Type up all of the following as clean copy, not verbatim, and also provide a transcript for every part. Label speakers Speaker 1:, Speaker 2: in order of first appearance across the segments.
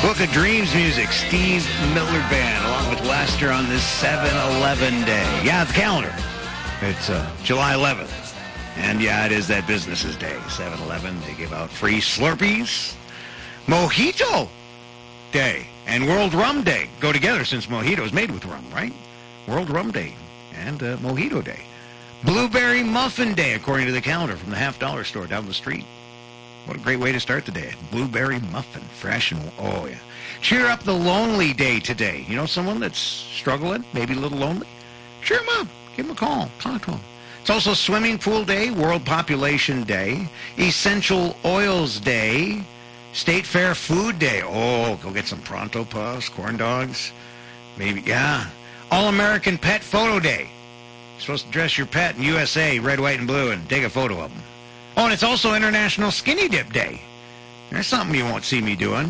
Speaker 1: Book of Dreams music, Steve Miller Band, along with Lester on this 7-Eleven day. Yeah, the calendar. It's July 11th. And yeah, it is that business's day. 7-Eleven, they give out free Slurpees. Mojito Day and World Rum Day go together since mojito is made with rum, right? World Rum Day and Mojito Day. Blueberry Muffin Day, according to the calendar from the $50 store down the street. What a great way to start the day. Blueberry muffin, fresh and, oh yeah. Cheer up the lonely day today. You know someone that's struggling, maybe a little lonely? Cheer them up. Give them a call. Talk to them. It's also Swimming Pool Day, World Population Day, Essential Oils Day, State Fair Food Day. Oh, go get some Pronto Puffs, corn dogs. Maybe, yeah. All-American Pet Photo Day. You're supposed to dress your pet in USA, red, white, and blue, and take a photo of them. Oh, and it's also International Skinny Dip Day. There's something you won't see me doing.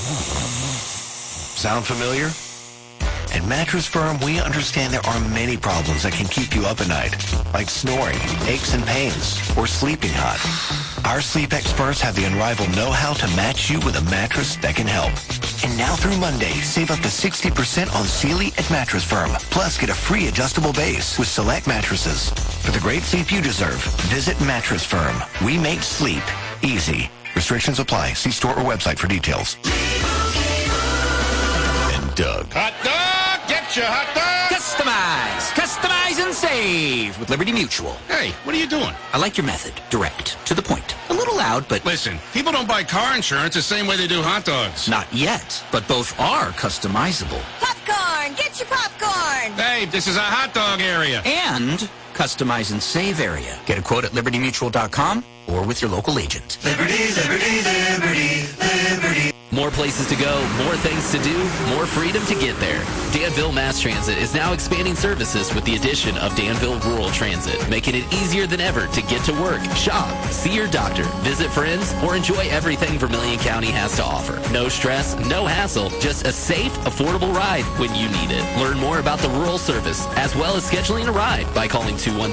Speaker 2: Sound familiar? At Mattress Firm, we understand there are many problems that can keep you up at night, like snoring, aches and pains, or sleeping hot. Our sleep experts have the unrivaled know-how to match you with a mattress that can help. And now through Monday, save up to 60% on Sealy at Mattress Firm. Plus, get a free adjustable base with select mattresses. For the great sleep you deserve, visit Mattress Firm. We make sleep easy. Restrictions apply. See store or website for details. And Doug.
Speaker 3: Hot dog! Get your hot dog!
Speaker 4: Customize and save with Liberty Mutual.
Speaker 3: Hey, what are you doing?
Speaker 4: I like your method. Direct. To the point. A little loud, but...
Speaker 3: Listen, people don't buy car insurance the same way they do hot dogs.
Speaker 4: Not yet, but both are customizable.
Speaker 5: Popcorn! Get your popcorn!
Speaker 3: Hey, this is a hot dog area.
Speaker 4: And customize and save area. Get a quote at libertymutual.com or with your local agent.
Speaker 6: Liberty, liberty, liberty, liberty.
Speaker 7: More places to go, more things to do, more freedom to get there. Danville Mass Transit is now expanding services with the addition of Danville Rural Transit, making it easier than ever to get to work, shop, see your doctor, visit friends, or enjoy everything Vermilion County has to offer. No stress, no hassle, just a safe, affordable ride when you need it. Learn more about the rural service, as well as scheduling a ride by calling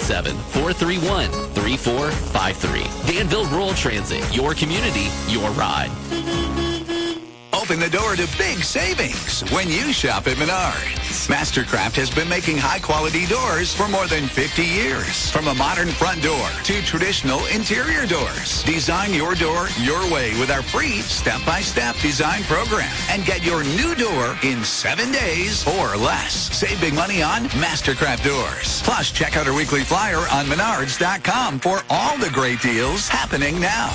Speaker 7: 217-431-3453. Danville Rural Transit, your community, your ride.
Speaker 8: Open the door to big savings when you shop at Menards. Mastercraft has been making high-quality doors for more than 50 years. From a modern front door to traditional interior doors. Design your door your way with our free step-by-step design program. And get your new door in 7 days or less. Save big money on Mastercraft doors. Plus, check out our weekly flyer on Menards.com for all the great deals happening now.